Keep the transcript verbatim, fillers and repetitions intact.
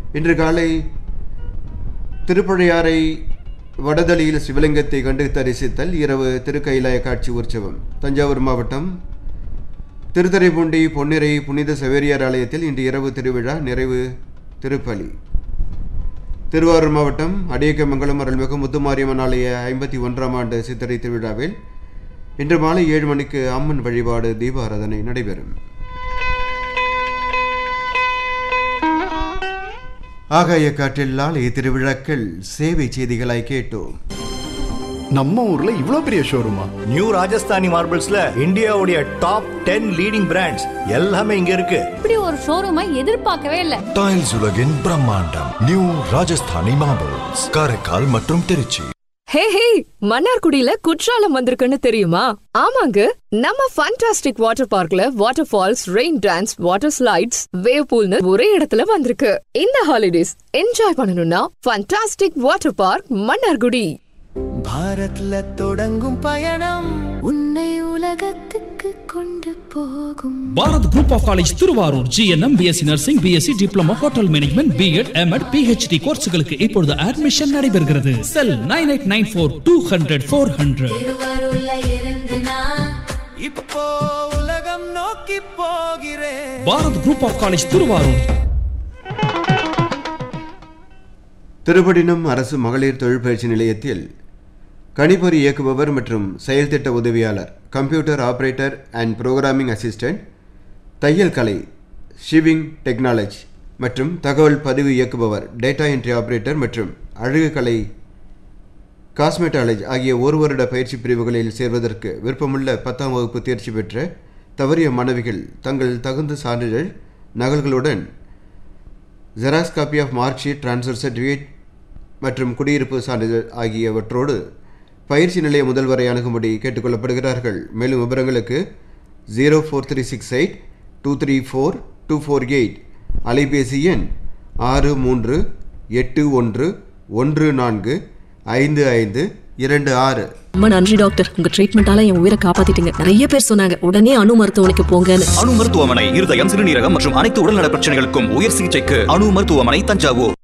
இன்று காலை திருப்பழையாறை வடதளியில் சிவலிங்கத்தை கண்டு தரிசித்தல். இரவு திருக்கைலாய காட்சி உற்சவம். தஞ்சாவூர் மாவட்டம் திருத்துறைப்பூண்டி பொன்னிறை புனித சவேரியார் ஆலயத்தில் இன்று இரவு திருவிழா நிறைவு திருப்பலி. திருவாரூர் மாவட்டம் அடியக்கமங்கலம் அருள்மிகு முத்துமாரியம்மன் ஆலய ஐம்பத்தி ஒன்றாம் ஆண்டு சித்திரை திருவிழாவில் இன்று மாலை ஏழு மணிக்கு அம்மன் வழிபாடு தீபாராதனை நடைபெறும். ஆகாய காற்றில் ஆலய திருவிழாக்கள் சேவை செய்திகளாய் கேட்டோம். நம்ம ஊர்ல இவ்வளவு பெரிய ஷோரூமா? நியூ ராஜஸ்தானி மார்பிள்ஸ்ல இந்தியாவுடைய டாப் டென் லீடிங் பிராண்ட்ஸ் எல்லாமே இங்க இருக்கு. இப்படி ஒரு ஷோரூமை எதிர்பார்க்கவே இல்ல. டைல்ஸ் உலகின் பிரம்மாண்டம் நியூ ராஜஸ்தானி மார்பிள்ஸ், காரைக்கால் மற்றும் திருச்சி. ஹே ஹே, மன்னார்குடியில குற்றாலம் வந்திருக்குன்னு தெரியுமா? ஆமாங்க, நம்ம ஃபண்டாஸ்டிக் வாட்டர் பார்க்ல water falls, rain dance, water slides, wave பூல்னு ஒரே இடத்துல வந்திருக்கு. இந்த ஹாலிடேஸ் என்ஜாய் பண்ணணும்னா ஃபண்டாஸ்டிக் வாட்டர் பார்க் மன்னார்குடி. பாரத்ல தொடங்கும் பயணம் உன்னை உலகத்துக்கு கொண்டு போகும். Bharat group of college Thiruvarur. GNM, BSc nursing, BSc diploma hotel management, BEd, MEd, PhD கோர்ஸ்களுக்கு இப்பொழுது அட்மிஷன் நடைபெறுகிறது. செல் nine eight nine four two hundred four hundred. இப்போ உலகம் நோக்கி போகிறேன். Bharat group of college Thiruvarur. திருப்படினம் அரசு மகளிர் தொழிற்பயிற்சி நிலையத்தில் கணிப்பொறி இயக்குபவர் மற்றும் செயல்திட்ட உதவியாளர், computer operator and programming assistant, தையல் கலை, ஷிவிங் டெக்னாலஜி மற்றும் தகவல் பதிவு இயக்குபவர், டேட்டா என்ட்ரி ஆபரேட்டர் மற்றும் அழகு கலை, காஸ்மெட்டாலஜி ஆகிய ஒரு வருட பயிற்சி பிரிவுகளில் சேர்வதற்கு விருப்பமுள்ள பத்தாம் வகுப்பு தேர்ச்சி பெற்ற தவறிய மாணவிகள் தங்கள் தகுந்த சான்றிதழ் நகல்களுடன் xerox copy of mark sheet, transfer certificate மற்றும் குடியிருப்பு சான்றிதழ் ஆகியவற்றோடு பயிற்சி நிலைய முதல்வரை அணுகும்படி கேட்டுக்கொள்ளப்படுகிறார்கள். மேலும் விவரங்களுக்கு zero four three six eight two three four two four eight, அலைபேசி எண் ஆறு மூன்று எட்டு ஒன்று ஒன்று நான்கு ஐந்து ஐந்து இரண்டு ஆறு. ரொம்ப நன்றி டாக்டர், உங்க ட்ரீட்மெண்டால என் உயிரை காப்பாத்திட்டீங்க. நிறைய பேர் சொன்னாங்க உடனே அணு மருத்துவமனைக்கு போங்கன்னு. அணு மருத்துவமனை இருதயம், சிறுநீரகம் மற்றும் அனைத்து உடல்நல பிரச்சனைகளுக்கும் உயர் சிகிச்சைக்கு அணு மருத்துவமனை தஞ்சாவூர்.